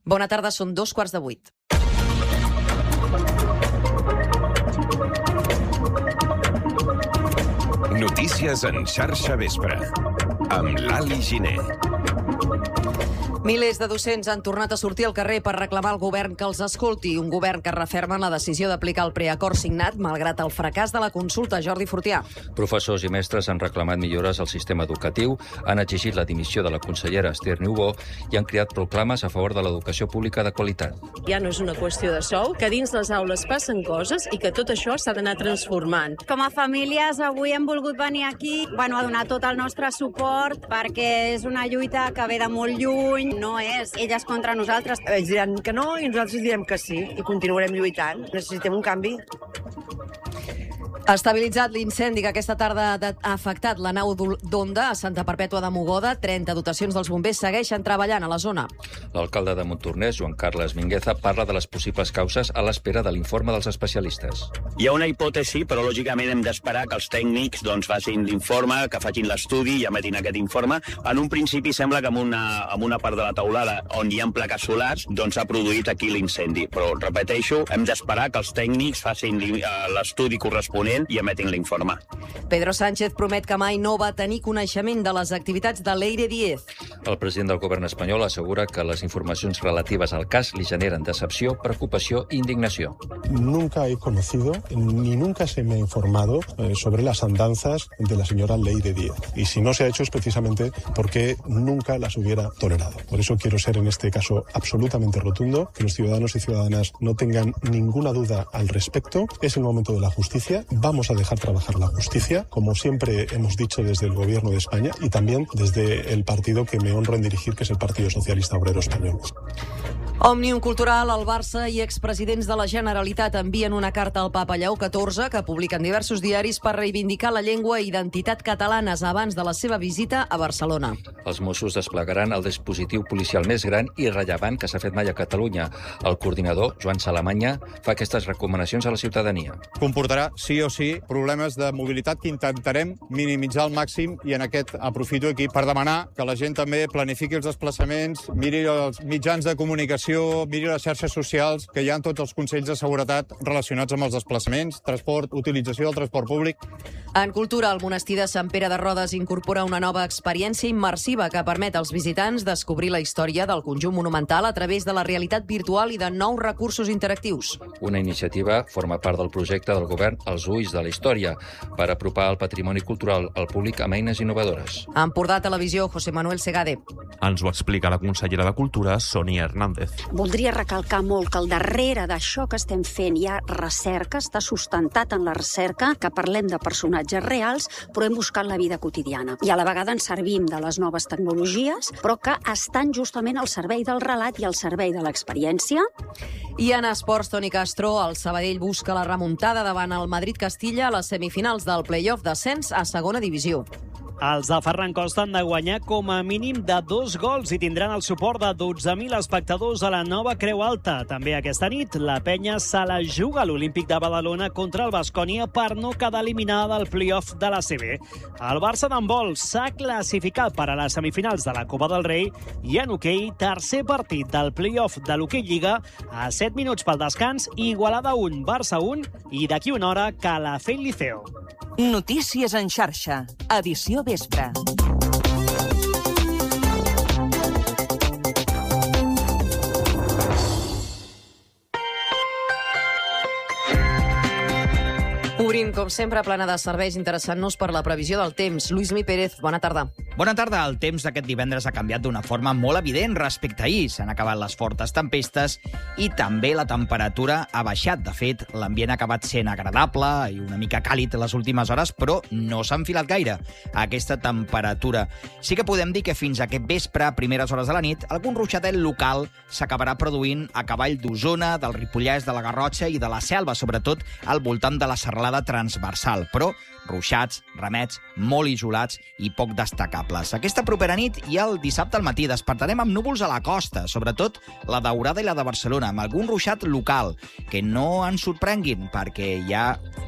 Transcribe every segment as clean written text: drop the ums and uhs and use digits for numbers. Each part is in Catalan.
Bona tarda, són 7:45. Notícies en xarxa vespre, amb Lali Giner. Milers de docents han tornat a sortir al carrer per reclamar al govern que els escolti, un govern que referma la decisió d'aplicar el preacord signat malgrat el fracàs de la consulta. Jordi Fortià. Professors i mestres han reclamat millores al sistema educatiu, han exigit la dimissió de la consellera Esther Niubó i han creat proclames a favor de l'educació pública de qualitat. Ja no és una qüestió de sou, que dins les aules passen coses i que tot això s'ha d'anar transformant. Com a famílies avui hem volgut venir aquí a donar tot el nostre suport perquè és una lluita que ve de molt lluny, no és elles contra nosaltres. Ells diran que no i nosaltres direm que sí i continuarem lluitant. Necessitem un canvi. Ha estabilitzat l'incendi que aquesta tarda ha afectat la nau d'Onda a Santa Perpètua de Mogoda. 30 dotacions dels bombers segueixen treballant a la zona. L'alcalde de Montornès, Joan Carles Mingueza, parla de les possibles causes a l'espera de l'informe dels especialistes. Hi ha una hipòtesi, però lògicament hem d'esperar que els tècnics facin l'informe, que facin l'estudi i emetin aquest informe. En un principi sembla que en una part de la teulada on hi ha plaques solars s'ha produït aquí l'incendi. Però, repeteixo, hem d'esperar que els tècnics facin l'estudi corresponent i emetin l'informe. Pedro Sánchez promet que mai no va tenir coneixement de les activitats de Leire Díez. El president del govern espanyol assegura que les informacions relatives al cas li generen decepció, preocupació i indignació. Nunca he conocido ni nunca se me ha informado sobre las andanzas de la señora Leire Díez. Y si no se ha hecho es precisamente porque nunca las hubiera tolerado. Por eso quiero ser en este caso absolutamente rotundo, que los ciudadanos y ciudadanas no tengan ninguna duda al respecto. Es el momento de la justicia. Vamos a dejar trabajar la justicia, como siempre hemos dicho desde el Gobierno de España y también desde el partido que me honro en dirigir, que es el Partido Socialista Obrero Español. Òmnium Cultural, el Barça i expresidents de la Generalitat envien una carta al papa Lleó XIV que publiquen diversos diaris per reivindicar la llengua i identitat catalanes abans de la seva visita a Barcelona. Els Mossos desplegaran el dispositiu policial més gran i rellevant que s'ha fet mai a Catalunya. El coordinador, Joan Salamanya, fa aquestes recomanacions a la ciutadania. Comportarà, sí o sí, problemes de mobilitat que intentarem minimitzar al màxim i en aquest aprofito aquí per demanar que la gent també planifiqui els desplaçaments, miri els mitjans de comunicació, miri les xarxes socials, que hi ha tots els consells de seguretat relacionats amb els desplaçaments, transport, utilització del transport públic. En cultura, el monestir de Sant Pere de Rodes incorpora una nova experiència immersiva que permet als visitants descobrir la història del conjunt monumental a través de la realitat virtual i de nous recursos interactius. Una iniciativa forma part del projecte del govern Els Ulls de la Història per apropar el patrimoni cultural al públic amb eines innovadores. A Empordà Televisió, José Manuel Segade. Ens ho explica la consellera de Cultura, Sonia Hernández. Voldria recalcar molt que al darrere d'això que estem fent hi ha recerca, està sustentat en la recerca, que parlem de personatges reals, però hem buscat la vida quotidiana. I a la vegada ens servim de les noves tecnologies, però que estan justament al servei del relat i al servei de l'experiència. I en esports, Toni Castro, el Sabadell busca la remuntada davant el Madrid-Castilla a les semifinals del play-off d'ascens a segona divisió. Els de Ferran Costa han de guanyar com a mínim de 2 gols i tindran el suport de 12.000 espectadors a la nova Creu Alta. També aquesta nit, la penya se la juga a l'Olímpic de Badalona contra el Baskonia per no quedar eliminada del play-off de la CB. El Barça d'handbol s'ha classificat per a les semifinals de la Copa del Rei i en hoquei, tercer partit del play-off de l'Hoquei Lliga a 7 minuts pel descans, Igualada 1, Barça 1 i d'aquí una hora Calafell Liceo. Notícies en xarxa, edició vespre. Obrim, com sempre, plana de serveis, interessant-nos per la previsió del temps. Lluís Mi Pérez, bona tarda. Bona tarda. El temps d'aquest divendres ha canviat d'una forma molt evident respecte a ahir. S'han acabat les fortes tempestes i també la temperatura ha baixat. De fet, l'ambient ha acabat sent agradable i una mica càlid les últimes hores, però no s'ha enfilat gaire aquesta temperatura. Sí que podem dir que fins a aquest vespre, a primeres hores de la nit, algun ruixadet local s'acabarà produint a cavall d'Osona, del Ripollès, de la Garrotxa i de la Selva, sobretot al voltant de la serralada transversal, però ruixats, ramets, molt isolats i poc destacables. Aquesta propera nit i el dissabte al matí despertarem amb núvols a la costa, sobretot la Daurada i la de Barcelona, amb algun ruixat local, que no ens sorprenguin, perquè hi ha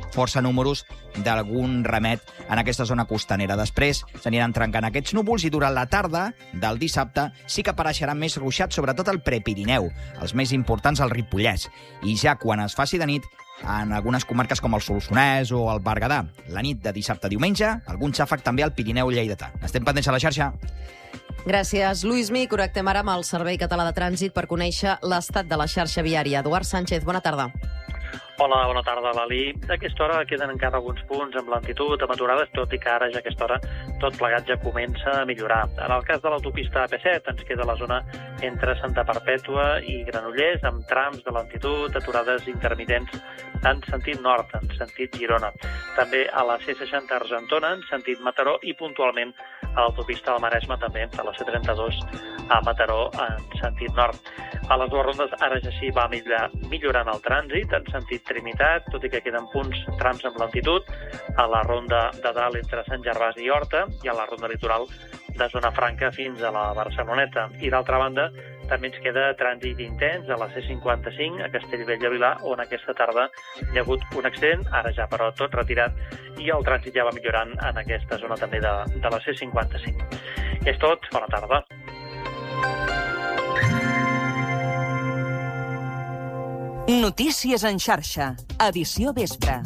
força números d'algun remet en aquesta zona costanera. Després s'aniran trencant aquests núvols i durant la tarda del dissabte sí que apareixeran més ruixats, sobretot al Prepirineu, els més importants al Ripollès. I ja quan es faci de nit, en algunes comarques com el Solsonès o el Berguedà. La nit de dissabte a diumenge, algun xàfec també al Pirineu lleidatà. Estem pendents a la xarxa. Gràcies, Lluïsmi. Connectem ara amb el Servei Català de Trànsit per conèixer l'estat de la xarxa viària. Eduard Sánchez, bona tarda. Hola, bona tarda, Lali. A aquesta hora queden encara alguns punts amb lentitud, amb aturades, tot i que ara ja a aquesta hora tot plegat ja comença a millorar. En el cas de l'autopista AP7 ens queda la zona entre Santa Perpètua i Granollers, amb trams de lentitud, aturades intermitents en sentit nord, en sentit Girona. També a la C60 Argentona, en sentit Mataró, i puntualment a l'autopista del Maresme, també a la C32 a Mataró, en sentit nord. A les dues rondes ara ja sí va millorant el trànsit, en sentit Trinitat, tot i que queden punts, trams amb lentitud, a la ronda de dalt entre Sant Gervasi i Horta i a la ronda litoral de Zona Franca fins a la Barceloneta. I d'altra banda, també ens queda trànsit intens a la C55 a Castellbell de Vilar, on aquesta tarda hi ha hagut un accident, ara ja però tot retirat, i el trànsit ja va millorant en aquesta zona també de la C55. I és tot, bona tarda. Notícies en xarxa, edició vespre.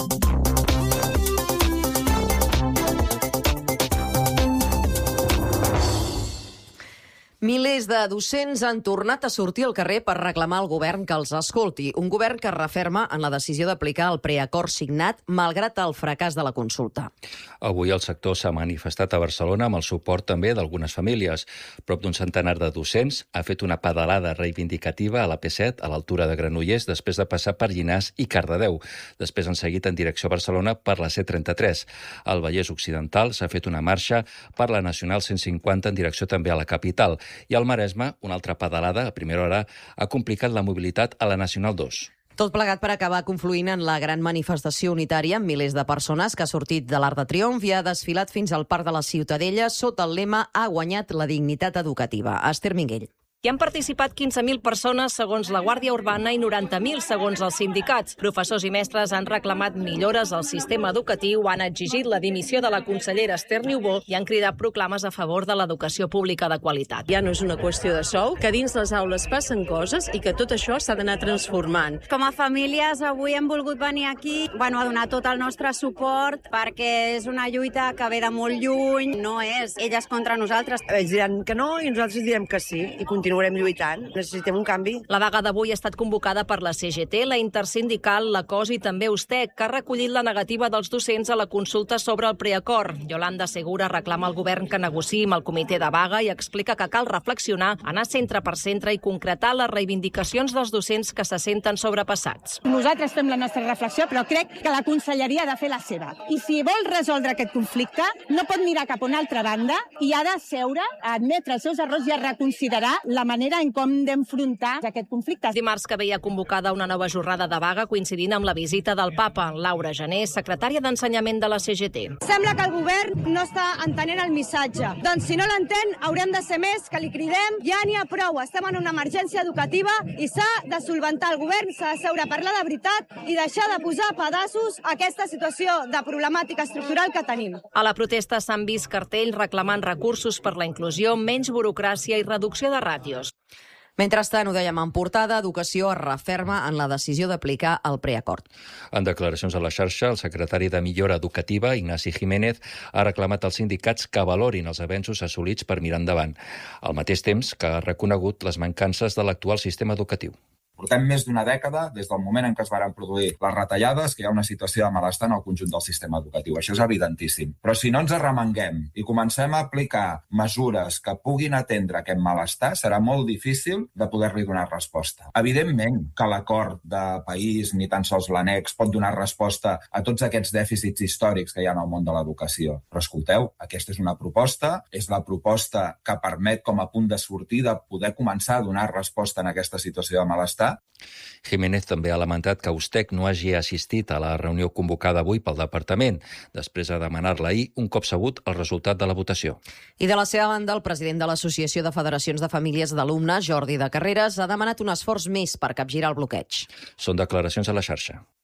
Milers de docents han tornat a sortir al carrer per reclamar al govern que els escolti. Un govern que es referma en la decisió d'aplicar el preacord signat malgrat el fracàs de la consulta. Avui el sector s'ha manifestat a Barcelona amb el suport també d'algunes famílies. Prop d'un centenar de docents ha fet una pedalada reivindicativa a la P7 a l'altura de Granollers després de passar per Llinars i Cardedeu. Després han seguit en direcció a Barcelona per la C33. Al Vallès Occidental s'ha fet una marxa per la Nacional 150 en direcció també a la capital. I al Maresme, una altra pedalada a primera hora ha complicat la mobilitat a la Nacional 2. Tot plegat per acabar confluint en la gran manifestació unitària amb milers de persones que ha sortit de l'Arc de Triomf i ha desfilat fins al Parc de la Ciutadella sota el lema "Ha guanyat la dignitat educativa". Esther Minguell. Hi han participat 15.000 persones segons la Guàrdia Urbana i 90.000 segons els sindicats. Professors i mestres han reclamat millores al sistema educatiu, han exigit la dimissió de la consellera Esther Niubó i han cridat proclames a favor de l'educació pública de qualitat. Ja no és una qüestió de sou, que dins les aules passen coses i que tot això s'ha d'anar transformant. Com a famílies avui hem volgut venir aquí a donar tot el nostre suport perquè és una lluita que ve de molt lluny, no és elles contra nosaltres. Ells diran que no i nosaltres direm que sí i continuarem lluitant. Necessitem un canvi. La vaga d'avui ha estat convocada per la CGT, la Intersindical, la COS i també USTEC, que ha recollit la negativa dels docents a la consulta sobre el preacord. Yolanda Segura reclama al govern que negociï amb el comitè de vaga i explica que cal reflexionar, anar centre per centre i concretar les reivindicacions dels docents que se senten sobrepassats. Nosaltres fem la nostra reflexió, però crec que la conselleria ha de fer la seva. I si vol resoldre aquest conflicte, no pot mirar cap a una altra banda i ha de seure, a admetre els seus errors i a reconsiderar la manera en com d'enfrontar aquest conflicte. Dimarts que veia convocada una nova jornada de vaga coincidint amb la visita del papa. Laura Gené, secretària d'Ensenyament de la CGT. Sembla que el govern no està entenent el missatge. Doncs si no l'entén, haurem de ser més que li cridem. Ja n'hi ha prou, estem en una emergència educativa i s'ha de solventar el govern, s'ha de seure a parlar de veritat i deixar de posar a pedaços aquesta situació de problemàtica estructural que tenim. A la protesta s'han vist cartells reclamant recursos per la inclusió, menys burocràcia i reducció de ràtios. Mentrestant, ho dèiem en portada, Educació es referma en la decisió d'aplicar el preacord. En declaracions a la xarxa, el secretari de Millora Educativa, Ignasi Jiménez, ha reclamat als sindicats que valorin els avenços assolits per mirar endavant, al mateix temps que ha reconegut les mancances de l'actual sistema educatiu. Portem més d'una dècada, des del moment en què es varen produir les retallades, que hi ha una situació de malestar en el conjunt del sistema educatiu. Això és evidentíssim. Però si no ens arremanguem i comencem a aplicar mesures que puguin atendre aquest malestar, serà molt difícil de poder-li donar resposta. Evidentment que l'acord de país, ni tan sols l'annex, pot donar resposta a tots aquests dèficits històrics que hi ha en el món de l'educació. Però escolteu, aquesta és una proposta, és la proposta que permet com a punt de sortida poder començar a donar resposta en aquesta situació de malestar. Jiménez també ha lamentat que USTEC no hagi assistit a la reunió convocada avui pel departament, després de demanar-la ahir un cop sabut el resultat de la votació. I de la seva banda, el president de l'Associació de Federacions de Famílies d'Alumnes, Jordi de Carreras, ha demanat un esforç més per capgirar el bloqueig. Són declaracions a la xarxa.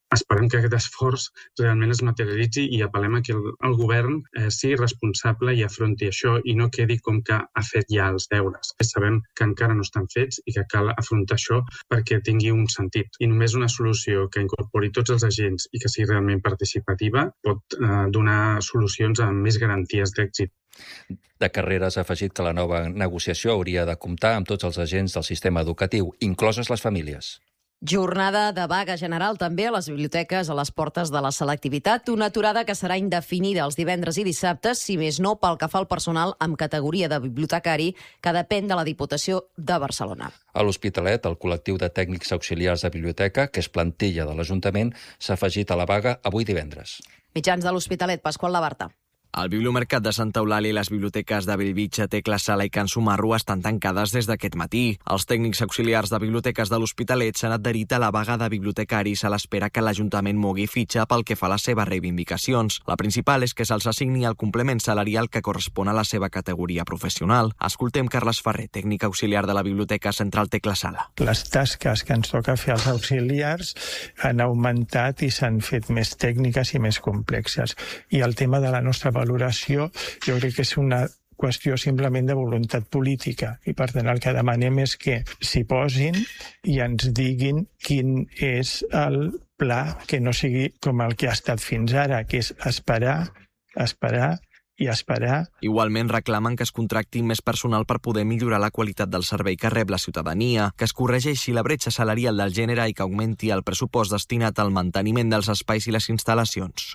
esperem que aquest esforç realment es materialitzi i apel·lem a que el govern sigui responsable i afronti això i no quedi com que ha fet ja els deures. Sabem que encara no estan fets i que cal afrontar això perquè tingui un sentit. I només una solució que incorpori tots els agents i que sigui realment participativa pot donar solucions amb més garanties d'èxit. De Carreras ha afegit que la nova negociació hauria de comptar amb tots els agents del sistema educatiu, incloses les famílies. Jornada de vaga general també a les biblioteques a les portes de la selectivitat, una aturada que serà indefinida els divendres i dissabtes, si més no pel que fa al personal amb categoria de bibliotecari, que depèn de la Diputació de Barcelona. A l'Hospitalet, el col·lectiu de tècnics auxiliars de biblioteca, que és plantilla de l'Ajuntament, s'ha afegit a la vaga avui divendres. Mitjans de l'Hospitalet, Pasqual Labarta. El Bibliomercat de Santa Eulàlia i les biblioteques de Bellvitge, Tecla Sala i Can Sumarro estan tancades des d'aquest matí. Els tècnics auxiliars de biblioteques de l'Hospitalet s'han adherit a la vaga de bibliotecaris a l'espera que l'Ajuntament mogui fitxa pel que fa a les seves reivindicacions. La principal és que se'ls assigni el complement salarial que correspon a la seva categoria professional. Escoltem Carles Ferrer, tècnic auxiliar de la Biblioteca Central Tecla Sala. Les tasques que ens toca fer als auxiliars han augmentat i s'han fet més tècniques i més complexes. I el tema de la nostra valoració jo crec que és una qüestió simplement de voluntat política i per tant el que demanem és que s'hi posin i ens diguin quin és el pla que no sigui com el que ha estat fins ara, que és esperar i esperar. Igualment reclamen que es contracti més personal per poder millorar la qualitat del servei que rep la ciutadania, que es corregeixi la bretxa salarial del gènere i que augmenti el pressupost destinat al manteniment dels espais i les instal·lacions.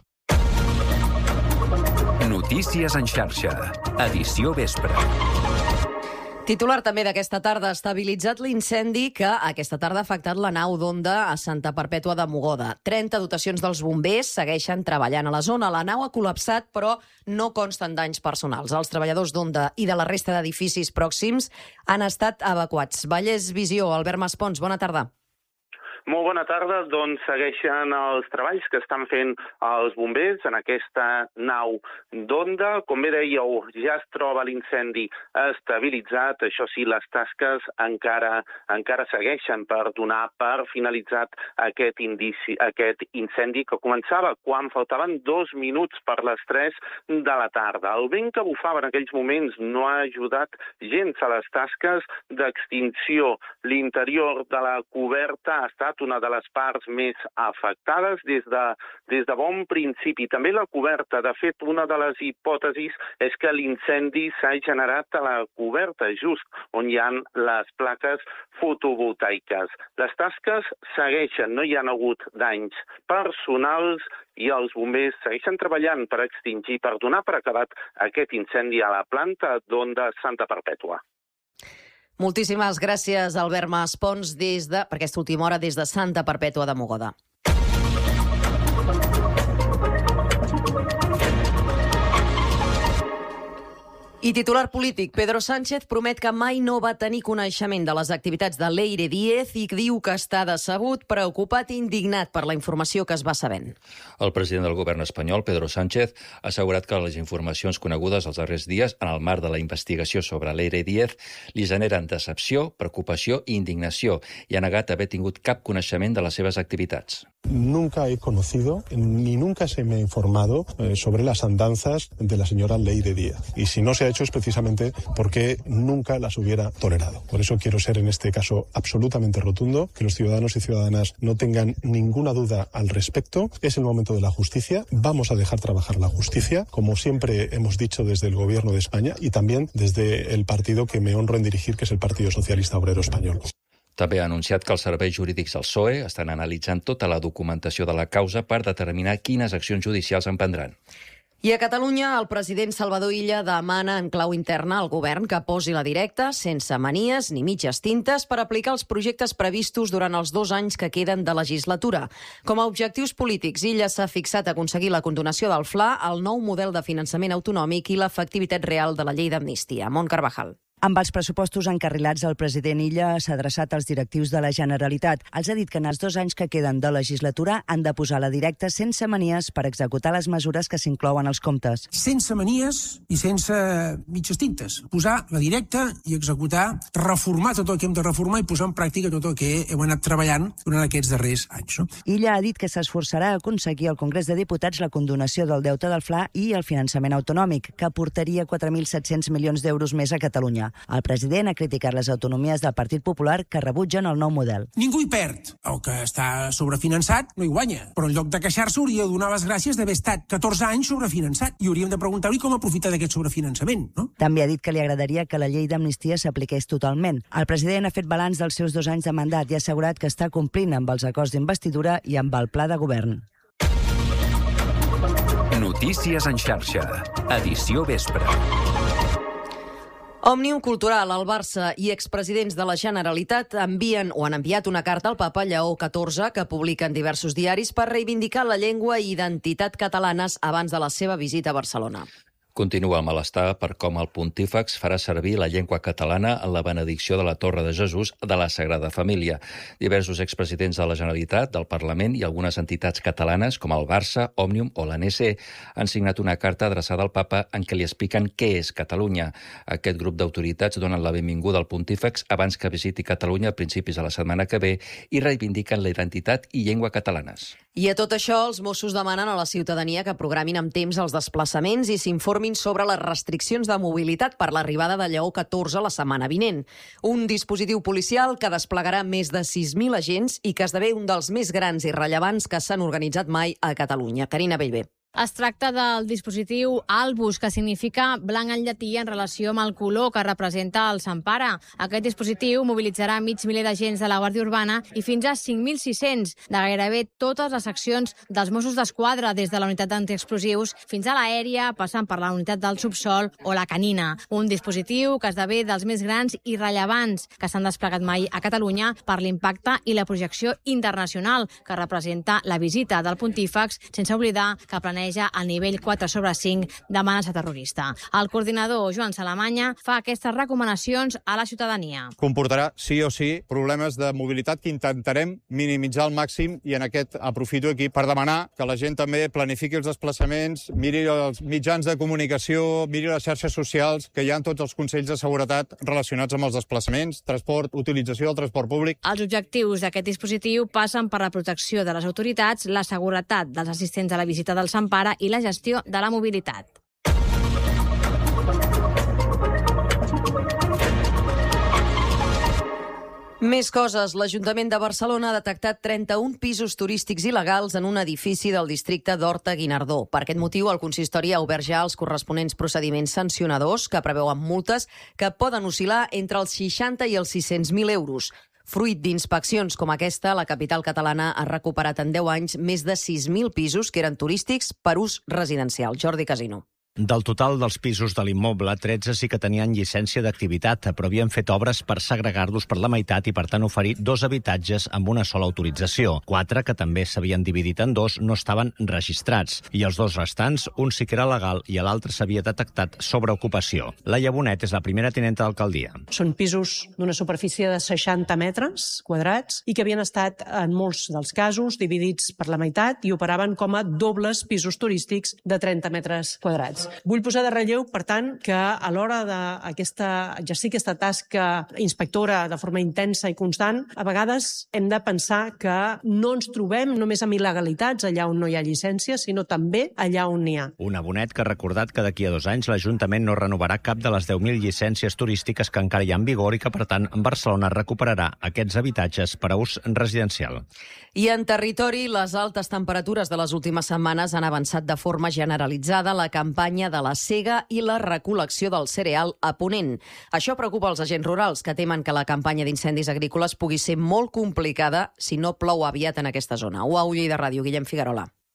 Notícies en xarxa. Edició vespre. Titular també d'aquesta tarda, estabilitzat l'incendi que aquesta tarda ha afectat la nau d'Onda a Santa Perpètua de Mogoda. 30 dotacions dels bombers segueixen treballant a la zona. La nau ha col·lapsat, però no consten danys personals. Els treballadors d'Onda i de la resta d'edificis pròxims han estat evacuats. Vallès Visió, Albert Maspons, bona tarda. Molt bona tarda. Doncs segueixen els treballs que estan fent els bombers en aquesta nau d'Onda. Com bé dèieu, ja es troba l'incendi estabilitzat. Això sí, les tasques encara segueixen per donar per finalitzat aquest incendi que començava quan faltaven 2 minuts per les 3 de la tarda. El vent que bufava en aquells moments no ha ajudat gens a les tasques d'extinció. L'interior de la coberta ha estat una de les parts més afectades des de bon principi. També la coberta, de fet, una de les hipòtesis és que l'incendi s'ha generat a la coberta, just on hi ha les plaques fotovoltaiques. Les tasques segueixen, no hi ha hagut danys personals i els bombers segueixen treballant per extingir, per donar per acabat aquest incendi a la planta d'Onda Santa Perpètua. Moltíssimes gràcies, Albert Maspons, per aquesta última hora des de Santa Perpètua de Mogoda. I titular polític, Pedro Sánchez promet que mai no va tenir coneixement de les activitats de Leire Díez i diu que està decebut, preocupat i indignat per la informació que es va sabent. El president del govern espanyol, Pedro Sánchez, ha assegurat que les informacions conegudes els darrers dies en el marc de la investigació sobre Leire Díez li generen decepció, preocupació i indignació i ha negat haver tingut cap coneixement de les seves activitats. Nunca he conocido ni nunca se me ha informado sobre las andanzas de la señora Leire Díez. Y si no se ha hecho es precisamente porque nunca las hubiera tolerado. Por eso quiero ser en este caso absolutamente rotundo, que los ciudadanos y ciudadanas no tengan ninguna duda al respecto. Es el momento de la justicia. Vamos a dejar trabajar la justicia, como siempre hemos dicho desde el Gobierno de España y también desde el partido que me honro en dirigir, que es el Partido Socialista Obrero Español. També ha anunciat que els serveis jurídics del PSOE estan analitzant tota la documentació de la causa per determinar quines accions judicials en prendran. I a Catalunya, el president Salvador Illa demana en clau interna al govern que posi la directa, sense manies ni mitges tintes, per aplicar els projectes previstos durant els 2 anys que queden de legislatura. Com a objectius polítics, Illa s'ha fixat a aconseguir la condonació del FLA, el nou model de finançament autonòmic i l'efectivitat real de la llei d'amnistia. Mont Carvajal. Amb els pressupostos encarrilats, el president Illa s'ha adreçat als directius de la Generalitat. Els ha dit que en els 2 anys que queden de legislatura han de posar la directa sense manies per executar les mesures que s'inclouen als comptes. Sense manies i sense mitges tintes. Posar la directa i executar, reformar tot el que hem de reformar i posar en pràctica tot el que hem anat treballant durant aquests darrers anys. Illa ha dit que s'esforçarà a aconseguir al Congrés de Diputats la condonació del deute del Fla i el finançament autonòmic, que aportaria 4.700 milions d'euros més a Catalunya. El president ha criticat les autonomies del Partit Popular que rebutgen el nou model. Ningú hi perd. El que està sobrefinançat no hi guanya. Però en lloc de queixar-se hauria de donar les gràcies d'haver estat 14 anys sobrefinançat. I hauríem de preguntar-li com aprofitar d'aquest sobrefinançament, no? També ha dit que li agradaria que la llei d'amnistia s'apliqués totalment. El president ha fet balanç dels seus 2 anys de mandat i ha assegurat que està complint amb els acords d'investidura i amb el pla de govern. Notícies en xarxa. Edició vespre. Òmnium Cultural, el Barça i expresidents de la Generalitat han enviat una carta al papa Lleó XIV que publica en diversos diaris per reivindicar la llengua i identitat catalanes abans de la seva visita a Barcelona. Continua el malestar per com el pontífex farà servir la llengua catalana en la benedicció de la Torre de Jesús de la Sagrada Família. Diversos expresidents de la Generalitat, del Parlament i algunes entitats catalanes, com el Barça, Òmnium o l'ANC, han signat una carta adreçada al papa en què li expliquen què és Catalunya. Aquest grup d'autoritats donen la benvinguda al pontífex abans que visiti Catalunya a principis de la setmana que ve i reivindiquen la identitat i llengua catalanes. I a tot això, els Mossos demanen a la ciutadania que programin amb temps els desplaçaments i s'informin sobre les restriccions de mobilitat per l'arribada de Lleó XIV la setmana vinent. Un dispositiu policial que desplegarà més de 6.000 agents i que esdevé un dels més grans i rellevants que s'han organitzat mai a Catalunya. Carina Bellver. Es tracta del dispositiu Albus, que significa blanc en llatí en relació amb el color que representa el Sant Pare. Aquest dispositiu mobilitzarà mig miler d'agents de la Guàrdia Urbana i fins a 5.600 de gairebé totes les seccions dels Mossos d'Esquadra, des de la unitat d'antiexplosius fins a l'aèria, passant per la unitat del subsol o la canina. Un dispositiu que esdevé dels més grans i rellevants que s'han desplegat mai a Catalunya per l'impacte i la projecció internacional que representa la visita del pontífex, sense oblidar que planeja al nivell 4/5 d'amenaça terrorista. El coordinador Joan Salamanya fa aquestes recomanacions a la ciutadania. Comportarà, sí o sí, problemes de mobilitat que intentarem minimitzar al màxim i en aquest aprofito aquí per demanar que la gent també planifiqui els desplaçaments, miri els mitjans de comunicació, miri les xarxes socials, que hi ha tots els consells de seguretat relacionats amb els desplaçaments, transport, utilització del transport públic. Els objectius d'aquest dispositiu passen per la protecció de les autoritats, la seguretat dels assistents a la visita del Sant Pare i la gestió de la mobilitat. Més coses. L'Ajuntament de Barcelona ha detectat 31 pisos turístics il·legals en un edifici del districte d'Horta-Guinardó. Per aquest motiu, el consistori ha obert ja els corresponents procediments sancionadors que preveuen multes que poden oscil·lar entre els 60 i els 600.000 euros. Fruit d'inspeccions com aquesta, la capital catalana ha recuperat en 10 anys més de 6.000 pisos que eren turístics per ús residencial. Jordi Casino. Del total dels pisos de l'immoble, 13 sí que tenien llicència d'activitat, però havien fet obres per segregar-los per la meitat i, per tant, oferir 2 habitatges amb una sola autorització. 4, que també s'havien dividit en 2, no estaven registrats. I els 2 restants, un sí que era legal i l'altre s'havia detectat sobreocupació. Laia Bonet és la primera tinenta d'alcaldia. Són pisos d'una superfície de 60 metres quadrats i que havien estat, en molts dels casos, dividits per la meitat i operaven com a dobles pisos turístics de 30 metres quadrats. Vull posar de relleu, per tant, que a l'hora d'exercir aquesta tasca inspectora de forma intensa i constant, a vegades hem de pensar que no ens trobem només amb il·legalitats allà on no hi ha llicència, sinó també allà on n'hi ha. Una Bonet que ha recordat que d'aquí a 2 anys l'Ajuntament no renovarà cap de les 10.000 llicències turístiques que encara hi ha en vigor i que, per tant, Barcelona recuperarà aquests habitatges per a ús residencial. I en territori, les altes temperatures de les últimes setmanes han avançat de forma generalitzada la campanya de la sega i la recol·lecció del cereal a Ponent. Això preocupa els agents rurals, que temen que la campanya d'incendis agrícoles pugui ser molt complicada si no plou aviat en aquesta zona. UAU Lleida Ràdio, Guillem Figuerola.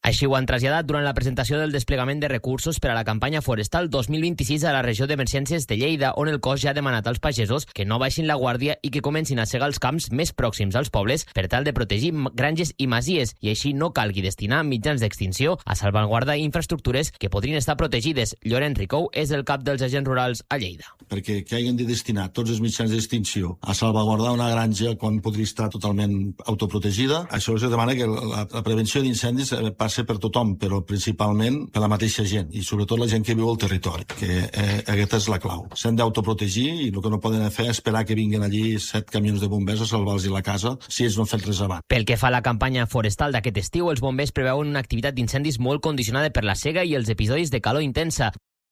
Així ho han traslladat durant la presentació del desplegament de recursos per a la campanya forestal 2026 a la regió d'emergències de Lleida, on el cos ja ha demanat als pagesos que no baixin la guàrdia i que comencin a segar els camps més pròxims als pobles per tal de protegir granges i masies i així no calgui destinar mitjans d'extinció a salvaguardar infraestructures que podrien estar protegides. Llorenç Ricou és el cap dels agents rurals a Lleida. Perquè que hagin de destinar tots els mitjans d'extinció a salvaguardar una granja quan podria estar totalment autoprotegida, això es demana que la prevenció d'incendis passi per tothom, però principalment per la mateixa gent i sobretot la gent que viu al territori, que aquesta és la clau. S'han d'autoprotegir i el que no poden fer és esperar que vinguin allí 7 camions de bombers a salvar-los la casa si ells no han fet res abans. Pel que fa a la campanya forestal d'aquest estiu, els bombers preveuen una activitat d'incendis molt condicionada per la sega i els episodis de calor intensa.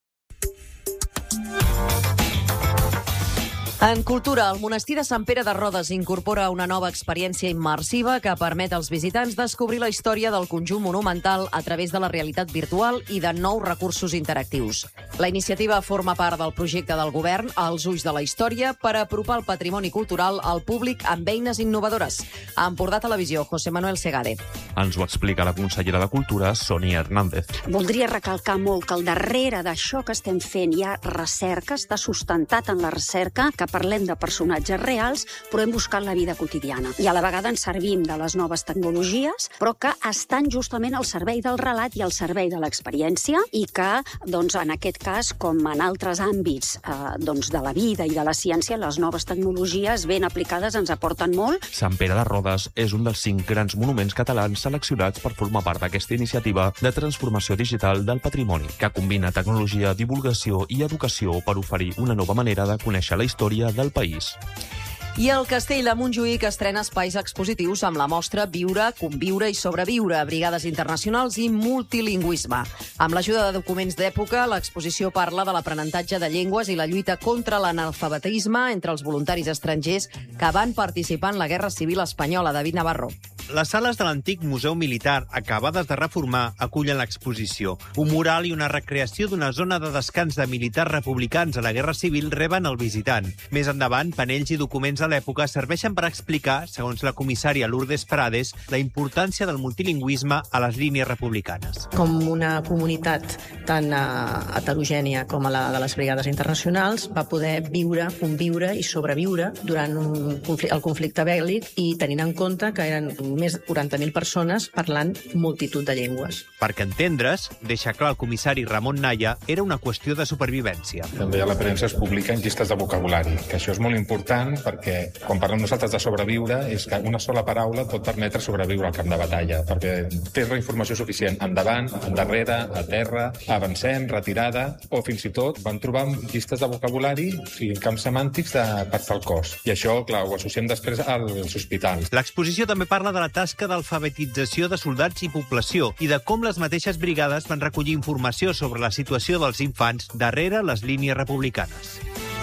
En cultura, el monestir de Sant Pere de Rodes incorpora una nova experiència immersiva que permet als visitants descobrir la història del conjunt monumental a través de la realitat virtual i de nous recursos interactius. La iniciativa forma part del projecte del govern als ulls de la història per apropar el patrimoni cultural al públic amb eines innovadores. A Empordà Televisió, José Manuel Segade. Ens ho explica la consellera de Cultura, Sonia Hernández. Voldria recalcar molt que al darrere d'això que estem fent hi ha recerca, està sustentat en la recerca, que parlem de personatges reals, però hem buscat la vida quotidiana. I a la vegada ens servim de les noves tecnologies, però que estan justament al servei del relat i al servei de l'experiència i que, doncs, en aquest cas, com en altres àmbits de la vida i de la ciència, les noves tecnologies ben aplicades ens aporten molt. Sant Pere de Rodes és un dels 5 grans monuments catalans seleccionats per formar part d'aquesta iniciativa de transformació digital del patrimoni, que combina tecnologia, divulgació i educació per oferir una nova manera de conèixer la història del país. I el Castell de Montjuïc estrena espais expositius amb la mostra Viure, Conviure i Sobreviure, Brigades Internacionals i Multilingüisme. Amb l'ajuda de documents d'època, l'exposició parla de l'aprenentatge de llengües i la lluita contra l'analfabetisme entre els voluntaris estrangers que van participar en la Guerra Civil Espanyola. David Navarro. Les sales de l'antic Museu Militar, acabades de reformar, acullen l'exposició. Un mural i una recreació d'una zona de descans de militars republicans a la Guerra Civil reben el visitant. Més endavant, panells i documents de l'època serveixen per explicar, segons la comissària Lourdes Prades, la importància del multilingüisme a les línies republicanes. Com una comunitat tan heterogènia com la de les Brigades Internacionals va poder viure, conviure i sobreviure durant el conflicte bèl·lic i tenint en compte que eren més de 40.000 persones parlant multitud de llengües. Perquè entendre's, deixa clar el comissari Ramon Naya, era una qüestió de supervivència. També a la premsa es publiquen llistes de vocabulari, que això és molt important perquè quan parlem nosaltres de sobreviure és que una sola paraula pot permetre sobreviure al camp de batalla, perquè tens la informació suficient endavant, endarrere, a terra, avancem, retirada, o fins i tot van trobar llistes de vocabulari i camps semàntics de parts del cos. I això, clar, ho associem després als hospitals. L'exposició també parla de la tasca d'alfabetització de soldats i població i de com les mateixes brigades van recollir informació sobre la situació dels infants darrere les línies republicanes.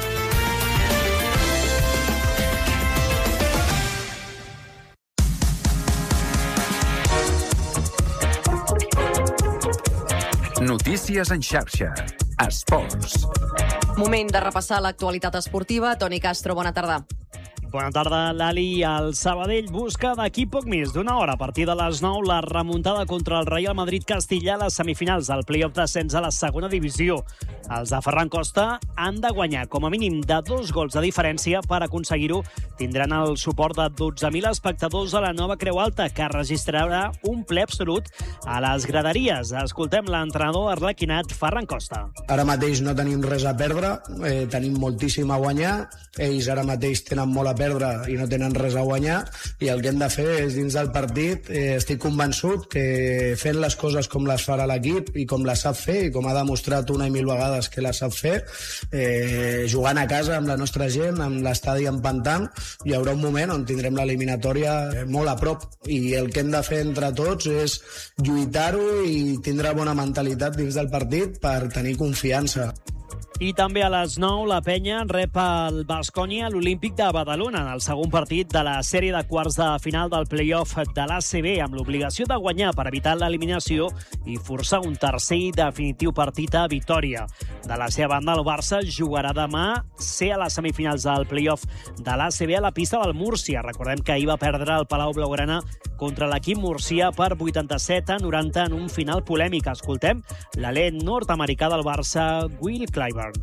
Notícies en xarxa. Esports. Moment de repassar l'actualitat esportiva. Toni Castro, bona tarda. Bona tarda, Lali. El Sabadell busca d'aquí poc més d'una hora, a partir de les 9, la remuntada contra el Real Madrid Castilla a les semifinals del play-off d'ascens a la segona divisió. Els de Ferran Costa han de guanyar com a mínim de 2 gols de diferència. Per aconseguir-ho, tindran el suport de 12.000 espectadors a la nova Creu Alta, que registrarà un ple absolut a les graderies. Escoltem l'entrenador arlequinat Ferran Costa. Ara mateix no tenim res a perdre, tenim moltíssim a guanyar. Ells ara mateix tenen molt a perdre i no tenen res a guanyar, i el que hem de fer és, dins del partit, estic convençut que fent les coses com les farà l'equip i com les sap fer, i com ha demostrat una i mil vegades que les sap fer, jugant a casa amb la nostra gent, amb l'estadi empantant, hi haurà un moment on tindrem l'eliminatòria molt a prop, i el que hem de fer entre tots és lluitar-ho i tindre bona mentalitat dins del partit per tenir confiança. I també a les 9 la Penya rep el Baskonia a l'Olímpic de Badalona en el segon partit de la sèrie de quarts de final del play-off de l'ACB, amb l'obligació de guanyar per evitar l'eliminació i forçar un tercer i definitiu partit a Vitòria. De la seva banda, el Barça jugarà demà ser a les semifinals del play-off de l'ACB a la pista del Múrcia. Recordem que ahir va perdre el Palau Blaugrana contra l'equip murcià per 87-90 en un final polèmic. Escoltem l'alè nord-americà del Barça, Will Clyburn.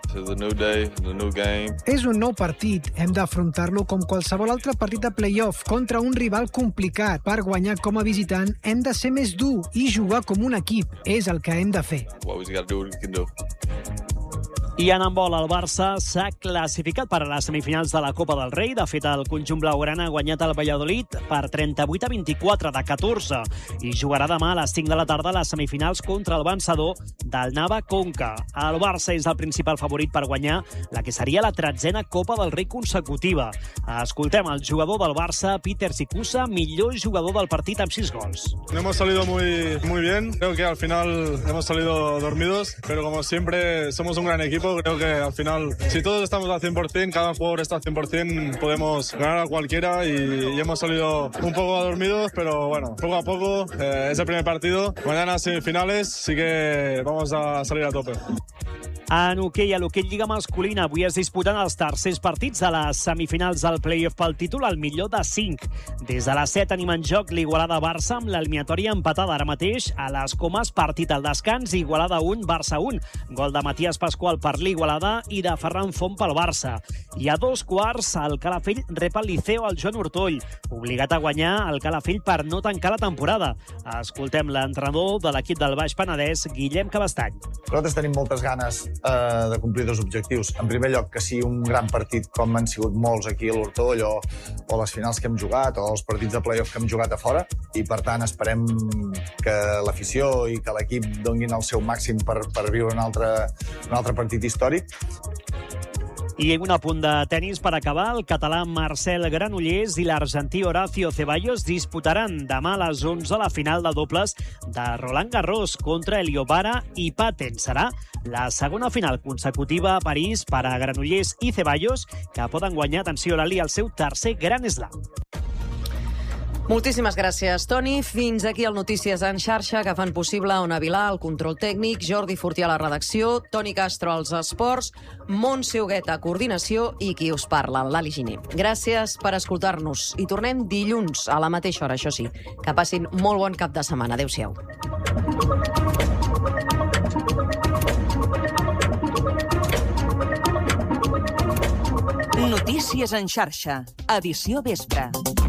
És un nou partit. Hem d'afrontar-lo com qualsevol altre partit de play-off contra un rival complicat. Per guanyar com a visitant hem de ser més dur i jugar com un equip. És el que hem de fer. I en handbol, el Barça s'ha classificat per a les semifinals de la Copa del Rei. De fet, el conjunt blaugrana ha guanyat el Valladolid per 38-24 de 14 i jugarà demà a les 5 de la tarda a les semifinals contra el vencedor del Nava Conca. El Barça és el principal favorit per guanyar la que seria la 13a Copa del Rei consecutiva. Escoltem el jugador del Barça, Peter Sikusa, millor jugador del partit amb 6 gols. No hemos salido muy bien. Creo que al final hemos salido dormidos, pero como siempre somos un gran equipo. Creo que al final, si todos estamos al 100%, cada jugador está al 100%, podemos ganar a cualquiera y hemos salido un poco dormidos, pero bueno, poco a poco, es el primer partido. Mañana semifinales, sí que vamos a salir a tope. En hoquei, a l'hoquei Lliga masculina, avui es disputen els tercers partits de les semifinals del play-off pel títol al millor de 5. Des de les 7 tenim en joc l'Igualada-Barça amb l'eliminatòria empatada ara mateix a les Comas, partit al descans, Igualada 1, Barça 1. Gol de Matías Pascual per l'Igualada i de Ferran Font pel Barça. I a 2:15 el Calafell rep el Liceo al Joan Ortoll, obligat a guanyar el Calafell per no tancar la temporada. Escoltem l'entrenador de l'equip del Baix Penedès, Guillem Cabestany. Nosaltres tenim moltes ganes de complir 2 objectius. En primer lloc, que sigui un gran partit com han sigut molts aquí a l'Hortoll o les finals que hem jugat o els partits de play-off que hem jugat a fora i, per tant, esperem que l'afició i que l'equip donguin el seu màxim per viure un altre partit històric. I un apunt de tenis per acabar. El català Marcel Granollers i l'argentí Horacio Ceballos disputaran demà a les 11 la final de dobles de Roland Garros contra Eliobara i Paten. Serà la segona final consecutiva a París per a Granollers i Ceballos, que poden guanyar, atenció, Lali, el seu tercer Grand Slam. Moltíssimes gràcies, Toni. Fins aquí el Notícies en xarxa, que fan possible Ona Vilà, el control tècnic, Jordi Fortià a la redacció, Toni Castro als esports, Montse Hugueta a coordinació i qui us parla, Lali Giner. Gràcies per escoltar-nos i tornem dilluns a la mateixa hora, això sí. Que passin molt bon cap de setmana. Adéu-siau. Notícies en xarxa, edició vespre.